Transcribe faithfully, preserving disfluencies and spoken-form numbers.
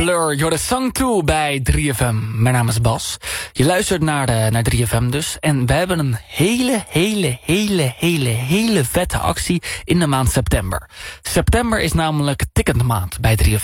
Blur, you're the song two bij drie F M. Mijn naam is Bas. Je luistert naar, de, naar drie F M dus. En we hebben een hele, hele, hele, hele, hele vette actie in de maand september. September is namelijk ticketmaand bij drie F M.